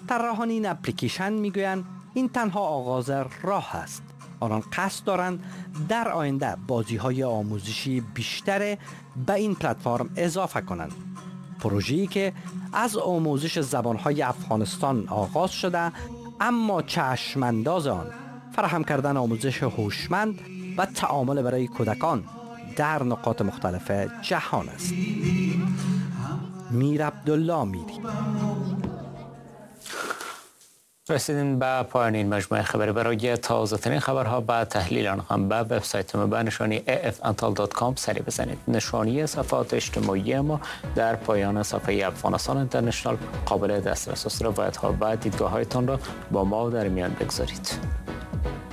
طراحان این اپلیکیشن میگویند این تنها آغاز راه است. آنان قصد دارند در آینده بازی‌های آموزشی بیشتر به این پلتفرم اضافه کنند. پروژه‌ای که از آموزش زبان‌های افغانستان آغاز شده، اما چشم‌انداز آن فراهم کردن آموزش هوشمند و تعامل برای کودکان در نقاط مختلف جهان است. میر عبدالله میری. رسیدیم به پایان این مجموعه خبری. برای تازه ترین خبرها و تحلیل آنها به وبسایت ما به نشانی afantal.com سری بزنید. نشانی صفحات اجتماعی ما در پایان صفحه افغانستان اینترنشنال قابل دسترس است. روایت‌ها و دیدگاه‌هایتان را با ما در میان بگذارید.